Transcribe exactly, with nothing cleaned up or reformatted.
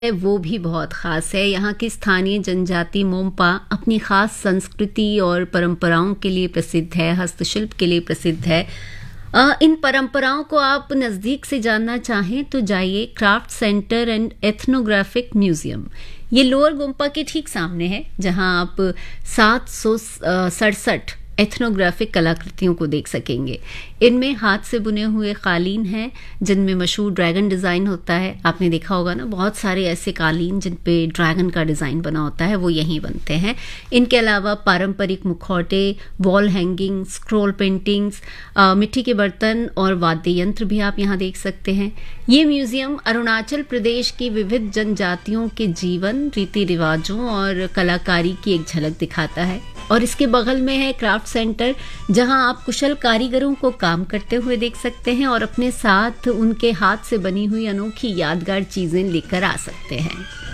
है वो भी बहुत ख़ास है। यहाँ की स्थानीय जनजाति मोम्पा अपनी ख़ास संस्कृति और परंपराओं के लिए प्रसिद्ध है, हस्तशिल्प के लिए प्रसिद्ध है। अ, इन परंपराओं को आप नज़दीक से जानना चाहें तो जाइए craft centre and ethnographic museum. ये लोअर गोम्पा के ठीक सामने है, जहाँ आप सात सौ सड़सठ एथनोग्राफिक कलाकृतियों को देख सकेंगे। इनमें हाथ से बुने हुए कालीन हैं जिनमें मशहूर ड्रैगन डिज़ाइन होता है। आपने देखा होगा ना, बहुत सारे ऐसे कालीन जिन पे ड्रैगन का डिज़ाइन बना होता है वो यहीं बनते हैं। इनके अलावा पारंपरिक मुखौटे, वॉल हैंगिंग, स्क्रॉल पेंटिंग्स, मिट्टी के बर्तन और वाद्य यंत्र भी आप यहाँ देख सकते हैं। ये म्यूज़ियम अरुणाचल प्रदेश की विविध जनजातियों के जीवन, रीति रिवाजों और कलाकारी की एक झलक दिखाता है। और इसके बगल में है क्राफ्ट सेंटर, जहां आप कुशल कारीगरों को काम करते हुए देख सकते हैं और अपने साथ उनके हाथ से बनी हुई अनोखी यादगार चीजें लेकर आ सकते हैं।